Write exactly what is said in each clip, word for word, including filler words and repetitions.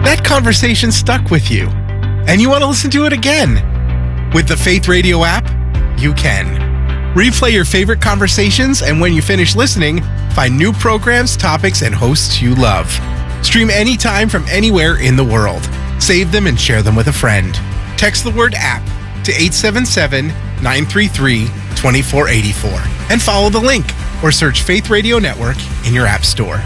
that conversation stuck with you, and you want to listen to it again. With the Faith Radio app, you can. Replay your favorite conversations, and when you finish listening, find new programs, topics, and hosts you love. Stream anytime from anywhere in the world. Save them and share them with a friend. Text the word app to eight seven seven, nine three three, two four eight four and follow the link or search Faith Radio Network in your app store.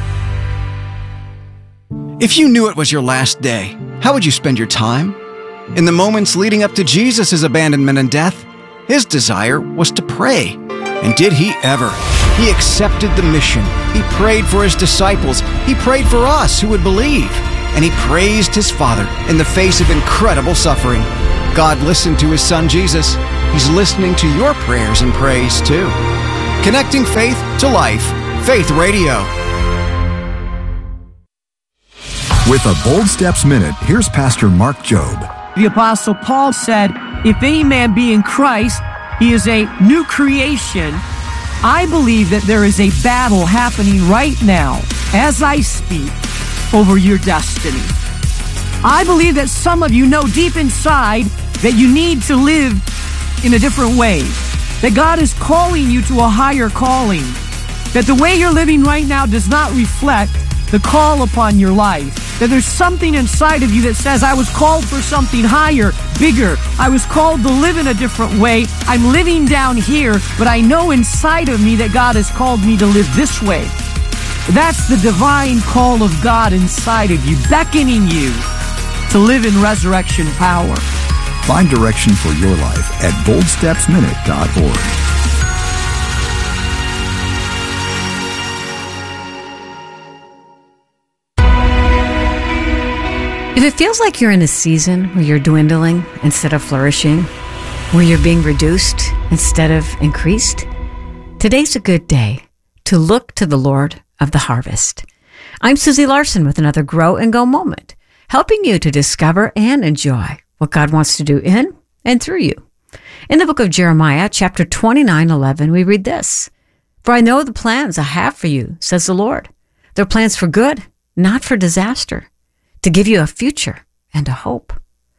If you knew it was your last day, how would you spend your time? In the moments leading up to Jesus' abandonment and death, his desire was to pray. And did he ever? He accepted the mission. He prayed for his disciples. He prayed for us who would believe. And he praised his Father in the face of incredible suffering. God listened to his Son Jesus. He's listening to your prayers and praise too. Connecting faith to life. Faith Radio. With a Bold Steps Minute, here's Pastor Mark Jobe. The Apostle Paul said, if any man be in Christ, he is a new creation. I believe that there is a battle happening right now, as I speak, over your destiny. I believe that some of you know deep inside that you need to live in a different way, that God is calling you to a higher calling, that the way you're living right now does not reflect the call upon your life. That there's something inside of you that says, I was called for something higher, bigger. I was called to live in a different way. I'm living down here, but I know inside of me that God has called me to live this way. That's the divine call of God inside of you, beckoning you to live in resurrection power. Find direction for your life at bold steps minute dot org. If it feels like you're in a season where you're dwindling instead of flourishing, where you're being reduced instead of increased, today's a good day to look to the Lord of the harvest. I'm Susie Larson with another Grow and Go moment, helping you to discover and enjoy what God wants to do in and through you. In the book of Jeremiah, chapter twenty-nine eleven, we read this, For I know the plans I have for you, says the Lord. They're plans for good, not for disaster, to give you a future and a hope.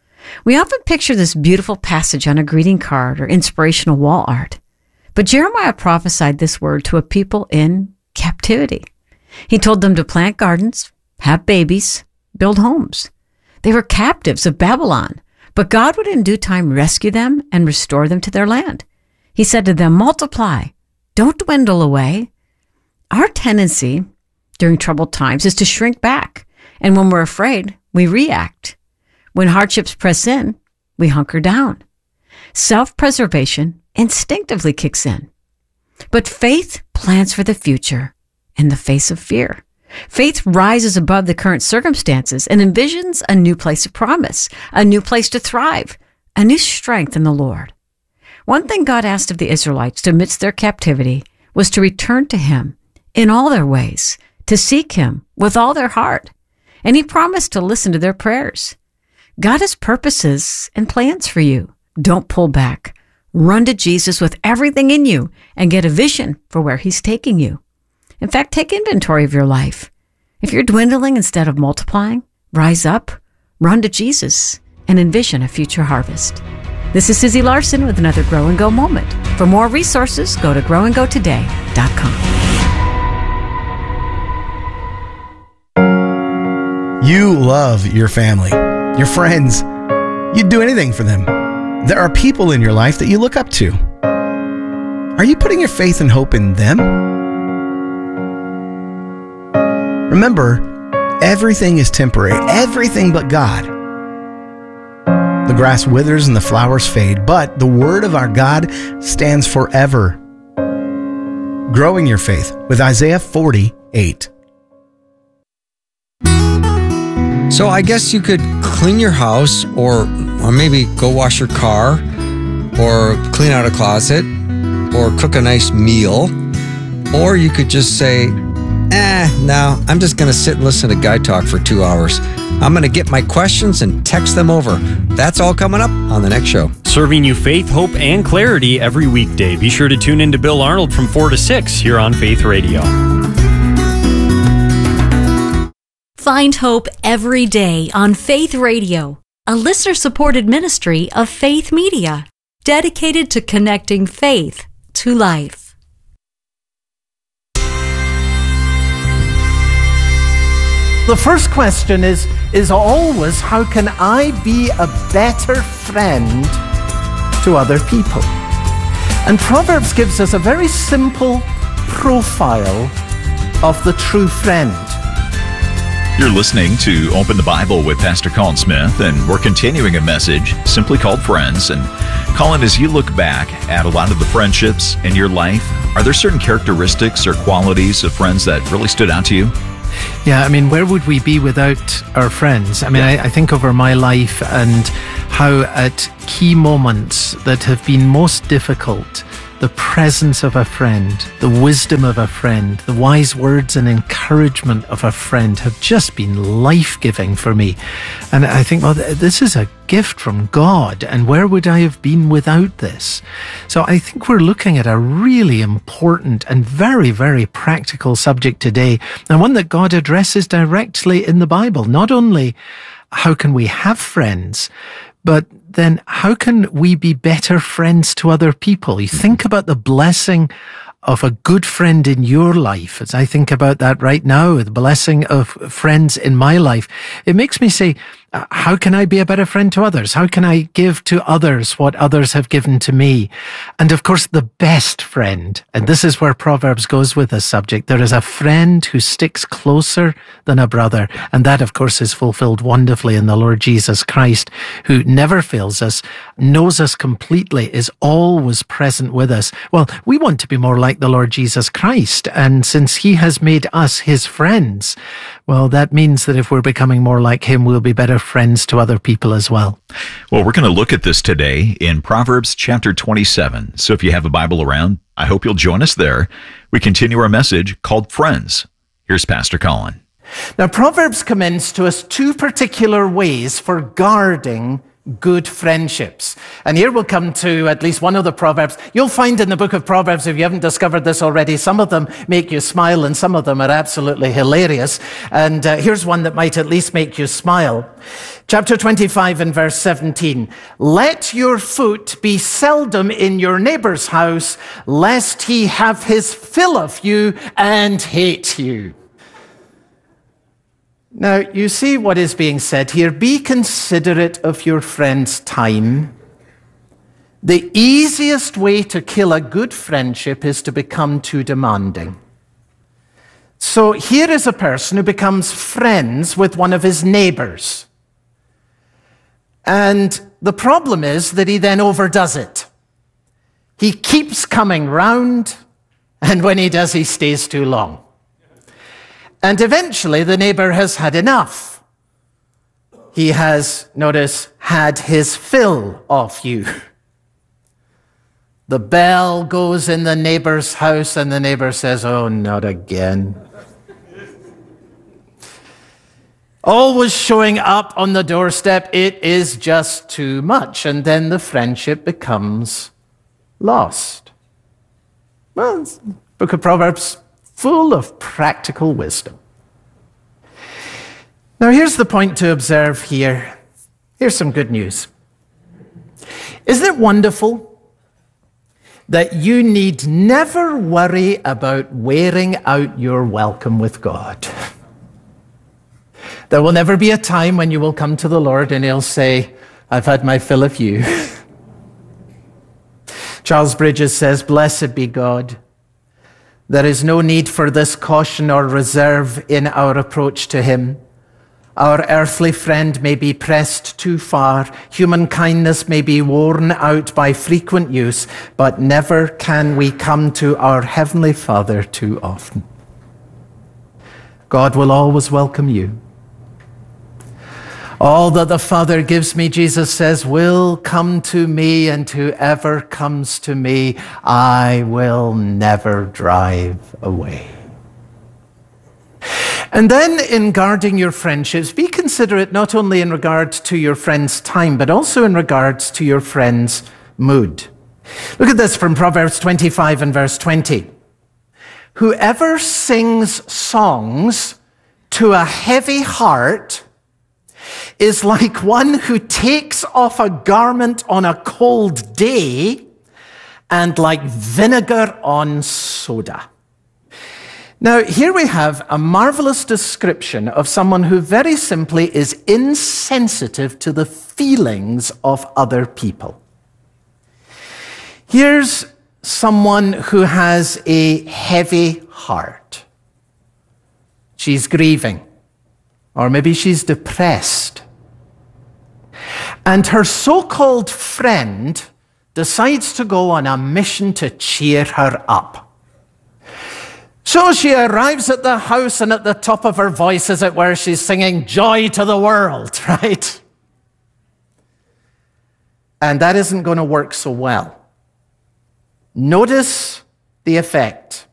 We often picture this beautiful passage on a greeting card or inspirational wall art. But Jeremiah prophesied this word to a people in captivity. He told them to plant gardens, have babies, build homes. They were captives of Babylon, but God would in due time rescue them and restore them to their land. He said to them, multiply, don't dwindle away. Our tendency during troubled times is to shrink back. And when we're afraid, we react. When hardships press in, we hunker down. Self-preservation instinctively kicks in. But faith plans for the future in the face of fear. Faith rises above the current circumstances and envisions a new place of promise, a new place to thrive, a new strength in the Lord. One thing God asked of the Israelites amidst their captivity was to return to Him in all their ways, to seek Him with all their heart. And He promised to listen to their prayers. God has purposes and plans for you. Don't pull back. Run to Jesus with everything in you and get a vision for where He's taking you. In fact, take inventory of your life. If you're dwindling instead of multiplying, rise up, run to Jesus, and envision a future harvest. This is Susie Larson with another Grow and Go moment. For more resources, go to grow and go today dot com. You love your family, your friends. You'd do anything for them. There are people in your life that you look up to. Are you putting your faith and hope in them? Remember, everything is temporary, everything but God. The grass withers and the flowers fade, but the word of our God stands forever. Growing your faith with Isaiah forty-eight. So I guess you could clean your house or or maybe go wash your car or clean out a closet or cook a nice meal. Or you could just say, eh, no, I'm just going to sit and listen to Guy Talk for two hours. I'm going to get my questions and text them over. That's all coming up on the next show. Serving you faith, hope, and clarity every weekday. Be sure to tune in to Bill Arnold from four to six here on Faith Radio. Find hope every day on Faith Radio, a listener-supported ministry of Faith Media, dedicated to connecting faith to life. The first question is, is always, how can I be a better friend to other people? And Proverbs gives us a very simple profile of the true friend. You're listening to Open the Bible with Pastor Colin Smith, and we're continuing a message simply called Friends. And Colin, as you look back at a lot of the friendships in your life, are there certain characteristics or qualities of friends that really stood out to you? Yeah, I mean, where would we be without our friends? I mean, I, I think over my life and how at key moments that have been most difficult, the presence of a friend, the wisdom of a friend, the wise words and encouragement of a friend have just been life-giving for me. And I think, well, this is a gift from God, and where would I have been without this? So I think we're looking at a really important and very, very practical subject today, and one that God addresses directly in the Bible. Not only how can we have friends, but then how can we be better friends to other people? You think about the blessing of a good friend in your life. As I think about that right now, the blessing of friends in my life, it makes me say, uh, how can I be a better friend to others? How can I give to others what others have given to me? And of course, the best friend, and this is where Proverbs goes with this subject, there is a friend who sticks closer than a brother. And that, of course, is fulfilled wonderfully in the Lord Jesus Christ, who never fails us, knows us completely, is always present with us. Well, we want to be more like the Lord Jesus Christ. And since he has made us his friends, well, that means that if we're becoming more like him, we'll be better friends to other people as well. Well, we're going to look at this today in Proverbs chapter twenty-seven. So if you have a Bible around, I hope you'll join us there. We continue our message called Friends. Here's Pastor Colin. Now, Proverbs commends to us two particular ways for guarding good friendships. And here we'll come to at least one of the Proverbs. You'll find in the book of Proverbs, if you haven't discovered this already, some of them make you smile and some of them are absolutely hilarious. And uh, here's one that might at least make you smile. Chapter twenty-five and verse seventeen. Let your foot be seldom in your neighbor's house, lest he have his fill of you and hate you. Now, you see what is being said here. Be considerate of your friend's time. The easiest way to kill a good friendship is to become too demanding. So here is a person who becomes friends with one of his neighbors. And the problem is that he then overdoes it. He keeps coming round, and when he does, he stays too long. And eventually the neighbor has had enough. He has, notice, had his fill of you. The bell goes in the neighbor's house and the neighbor says, oh, not again. Always showing up on the doorstep, it is just too much. And then the friendship becomes lost. Well, it's the book of Proverbs, full of practical wisdom. Now, here's the point to observe here. Here's some good news. Isn't it wonderful that you need never worry about wearing out your welcome with God? There will never be a time when you will come to the Lord and he'll say, I've had my fill of you. Charles Bridges says, blessed be God. There is no need for this caution or reserve in our approach to him. Our earthly friend may be pressed too far. Human kindness may be worn out by frequent use, but never can we come to our Heavenly Father too often. God will always welcome you. All that the Father gives me, Jesus says, will come to me, and whoever comes to me, I will never drive away. And then in guarding your friendships, be considerate not only in regard to your friend's time, but also in regards to your friend's mood. Look at this from Proverbs twenty-five and verse twenty. Whoever sings songs to a heavy heart is like one who takes off a garment on a cold day and like vinegar on soda. Now, here we have a marvelous description of someone who very simply is insensitive to the feelings of other people. Here's someone who has a heavy heart. She's grieving, or maybe she's depressed. And her so-called friend decides to go on a mission to cheer her up. So she arrives at the house, and at the top of her voice, as it were, she's singing "Joy to the World," right? And that isn't going to work so well. Notice the effect.